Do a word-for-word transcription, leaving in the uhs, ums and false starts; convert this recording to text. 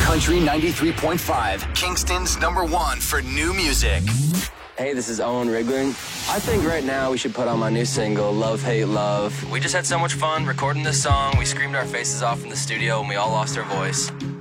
Country ninety-three point five, Kingston's number one for new music. Hey, this is Owen Riegling. I think right now we should put on my new single, Love, Hate, Love. We just had so much fun recording this song. We screamed our faces off in the studio and we all lost our voice.